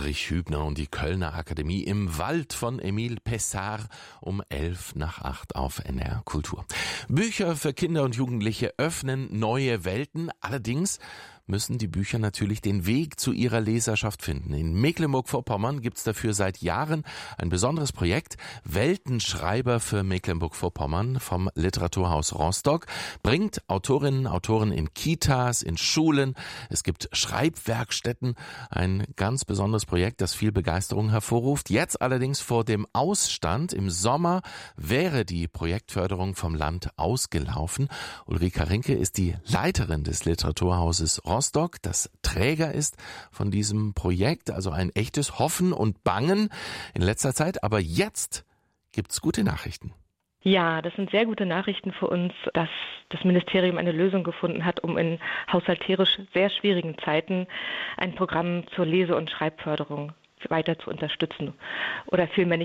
Ulrich Hübner und die Kölner Akademie im Wald von Emile Pessard um 7:55 auf NR Kultur. Bücher für Kinder und Jugendliche öffnen neue Welten, allerdings müssen die Bücher natürlich den Weg zu ihrer Leserschaft finden. In Mecklenburg-Vorpommern gibt's dafür seit Jahren ein besonderes Projekt. Weltenschreiber für Mecklenburg-Vorpommern vom Literaturhaus Rostock bringt Autorinnen und Autoren in Kitas, in Schulen. Es gibt Schreibwerkstätten. Ein ganz besonderes Projekt, das viel Begeisterung hervorruft. Jetzt allerdings vor dem Ausstand. Im Sommer wäre die Projektförderung vom Land ausgelaufen. Ulrika Rinke ist die Leiterin des Literaturhauses Rostock, das Träger ist von diesem Projekt, also ein echtes Hoffen und Bangen in letzter Zeit. Aber jetzt gibt's gute Nachrichten. Ja, das sind sehr gute Nachrichten für uns, dass das Ministerium eine Lösung gefunden hat, um in haushalterisch sehr schwierigen Zeiten ein Programm zur Lese- und Schreibförderung weiter zu unterstützen. Oder vielmehr